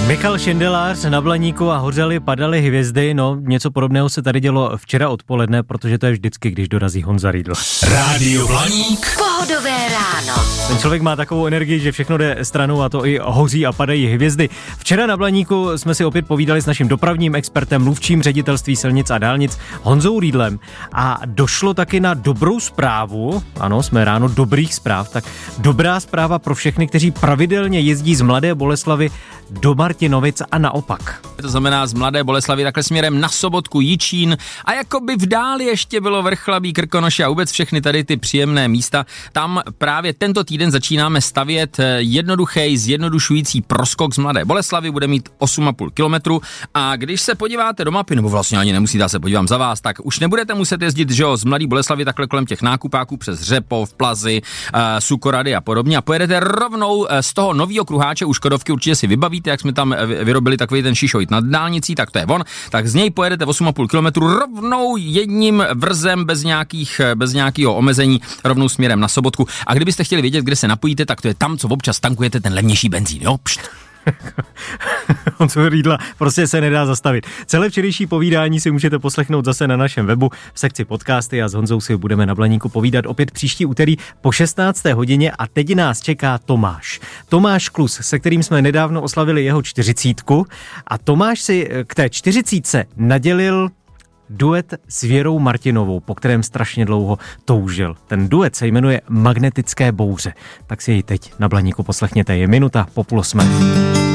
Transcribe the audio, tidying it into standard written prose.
Michal Šindelář na Blaníku a hořely, padaly hvězdy, no něco podobného se tady dělo včera odpoledne, protože to je vždycky, když dorazí Honza Riedl. Rádio Blaník. Pohodové ráno. Ten člověk má takovou energii, že všechno jde stranou a to i hoří a padají hvězdy. Včera na Blaníku jsme si opět povídali s naším dopravním expertem, mluvčím Ředitelství silnic a dálnic Honzou Riedlem a došlo taky na dobrou zprávu, ano, jsme ráno dobrých zpráv, tak dobrá zpráva pro všechny, kteří pravidelně jezdí z Mladé Boleslavi do Martinovic a naopak. To znamená z Mladé Boleslavi takhle směrem na Sobotku, Jičín a jakoby v dáli ještě bylo Vrchlabí, Krkonoše a vůbec všechny tady ty příjemné místa. Tam právě tento týden začínáme stavět jednoduchý, zjednodušující proskok z Mladé Boleslavy, bude mít 8,5 kilometru a když se podíváte do mapy, nebo vlastně ani nemusíte, já se podívám za vás, tak už nebudete muset jezdit, že jo, z Mladé Boleslavy takhle kolem těch nákupáků přes Řepov, Plazy, Sukorady a podobně a pojedete rovnou z toho nového kruháče u Škodovky, určitě si vybavíte, jak jsme tam vyrobili takový ten šišojt nad dálnicí, tak to je on, tak z něj pojedete 8,5 kilometru rovnou jedním vrzem bez nějakého omezení rovnou směrem na Sobotku. A kdybyste chtěli vědět, kde se napojíte, tak to je tam, co občas tankujete ten levnější benzín, jo? Pšt. Honzo Riedla prostě se nedá zastavit. Celé včerejší povídání si můžete poslechnout zase na našem webu v sekci podcasty a s Honzou si budeme na Blaníku povídat opět příští úterý po 16. hodině a teď nás čeká Tomáš. Tomáš Klus, se kterým jsme nedávno oslavili jeho 40. a Tomáš si k té 40 nadělil duet s Věrou Martinovou, po kterém strašně dlouho toužil. Ten duet se jmenuje Magnetické bouře. Tak si jej teď na Blaníku poslechněte. Je minuta po 7:30.